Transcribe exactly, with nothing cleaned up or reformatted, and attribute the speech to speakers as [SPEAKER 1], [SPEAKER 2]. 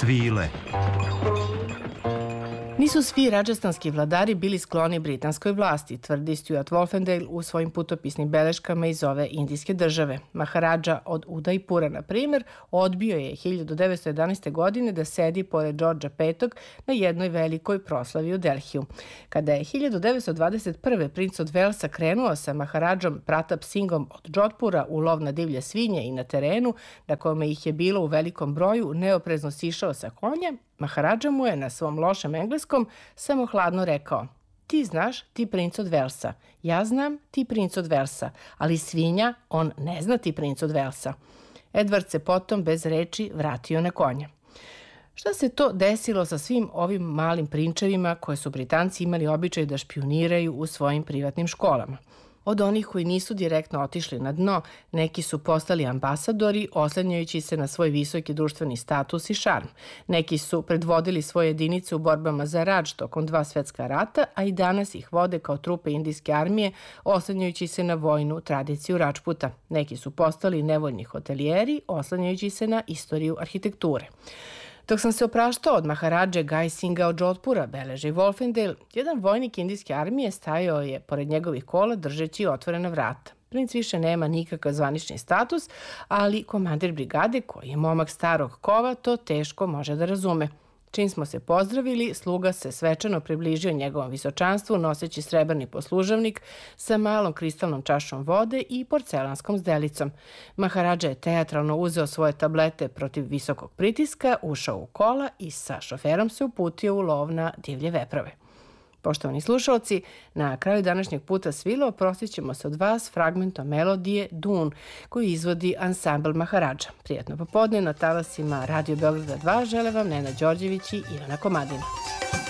[SPEAKER 1] Svile.
[SPEAKER 2] Nisu svi radžastanski vladari bili skloni britanskoj vlasti, tvrdi Stuart Wolfendale u svojim putopisnim beleškama iz ove indijske države. Maharadža od Udaipura, na primjer, odbio je hiljadu devetsto jedanaeste. godine da sedi pored Đorđa petog. na jednoj velikoj proslavi u Delhiju. Kada je hiljadu devetsto dvadeset prve. princ od Velsa krenuo sa Maharadžom Pratap Singhom od Džodhpura u lov na divlje svinje i na terenu, na kome ih je bilo u velikom broju, neoprezno sišao sa konja, Maharadža mu je na svom lošem engleskom samo hladno rekao: ti znaš, ti princ od Velsa. Ja znam, ti princ od Velsa. Ali svinja, on ne zna, ti princ od Velsa. Edward se potom bez reči vratio na konja. Šta se to desilo sa svim ovim malim prinčevima koje su Britanci imali običaj da špijuniraju u svojim privatnim školama? Od onih koji nisu direktno otišli na dno, neki su postali ambasadori, oslanjajući se na svoj visoki društveni status i šarm. Neki su predvodili svoje jedinice u borbama za Radž tokom dva svetska rata, a i danas ih vode kao trupe indijske armije, oslanjajući se na vojnu tradiciju Rađputa. Neki su postali nevoljni hotelijeri, oslanjajući se na istoriju arhitekture. Dok sam se opraštao od Maharadže Gai Singha od Džodhpura, beleži Wolfendale, jedan vojnik indijske armije stajao je pored njegovih kola držeći otvorena vrata. Princ više nema nikakav zvanični status, ali komandir brigade, koji je momak starog kova, to teško može da razume. Čim smo se pozdravili, sluga se svečano približio njegovom visočanstvu noseći srebrni poslužavnik sa malom kristalnom čašom vode i porcelanskom zdelicom. Maharadža je teatralno uzeo svoje tablete protiv visokog pritiska, ušao u kola i sa šoferom se uputio u lov na divlje veprove. Poštovani slušalci, na kraju današnjeg puta svila oprostit ćemo se od vas fragmentom melodije Dun, koju izvodi ansambl Maharadža. Prijatno popodne na talasima Radio Beograda dva žele vam Nena Đorđević i Ivana Komadina.